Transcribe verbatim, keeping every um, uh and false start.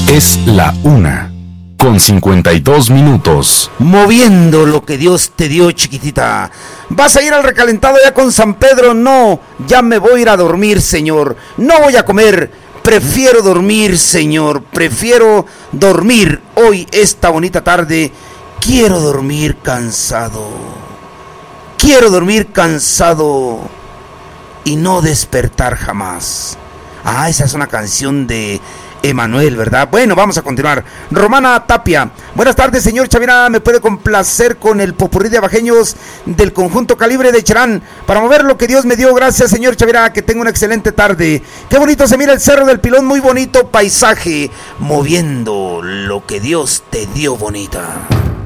Es la una, con cincuenta y dos minutos. Moviendo lo que Dios te dio, chiquitita. ¿Vas a ir al recalentado ya con San Pedro? No, ya me voy a ir a dormir, Señor. No voy a comer, prefiero dormir, Señor. Prefiero dormir hoy, esta bonita tarde. Quiero dormir cansado. Quiero dormir cansado y no despertar jamás. Ah, esa es una canción de Emanuel, ¿verdad? Bueno, vamos a continuar. Romana Tapia. Buenas tardes, señor Chavira. ¿Me puede complacer con el popurrí de abajeños del conjunto Calibre de Cherán para mover lo que Dios me dio? Gracias, señor Chavira. Que tenga una excelente tarde. Qué bonito se mira el Cerro del Pilón. Muy bonito paisaje. Moviendo lo que Dios te dio, bonita.